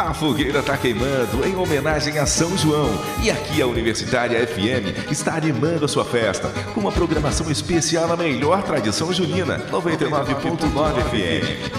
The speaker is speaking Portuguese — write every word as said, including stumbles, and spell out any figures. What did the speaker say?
A fogueira tá queimando em homenagem a São João. E aqui a Universitária F M está animando a sua festa com uma programação especial na melhor tradição junina, noventa e nove ponto nove F M.